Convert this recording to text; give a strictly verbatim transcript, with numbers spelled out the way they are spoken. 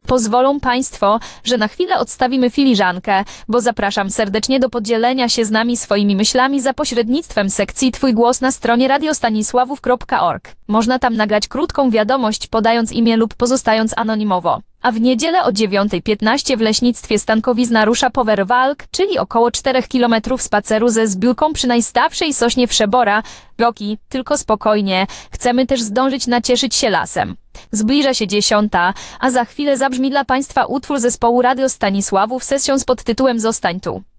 Pozwolą Państwo, że na chwilę odstawimy filiżankę, bo zapraszam serdecznie do podzielenia się z nami swoimi myślami za pośrednictwem sekcji Twój głos na stronie radiostanisławów kropka org. Można tam nagrać krótką wiadomość, podając imię lub pozostając anonimowo. A w niedzielę o dziewiątej piętnaście w leśnictwie Stankowizna rusza Power Walk, czyli około czterech kilometrów spaceru ze zbiórką przy najstawszej sośnie Wszebora. Roki, tylko spokojnie, chcemy też zdążyć nacieszyć się lasem. Zbliża się dziesiąta, a za chwilę zabrzmi dla Państwa utwór zespołu Radio Stanisławów sesją z podtytułem Zostań tu.